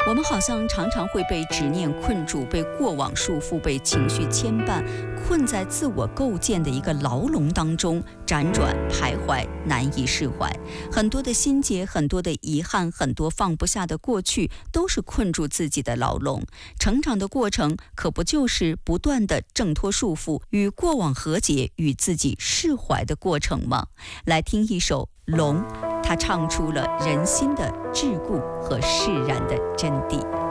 我们好像常常会被执念困住，被过往束缚，被情绪牵绊，困在自我构建的一个牢笼当中，辗转徘徊，难以释怀。很多的心结，很多的遗憾，很多放不下的过去，都是困住自己的牢笼。成长的过程，可不就是不断的挣脱束缚，与过往和解，与自己释怀的过程吗？来听一首《龙》。他唱出了人心的桎梏和释然的真谛。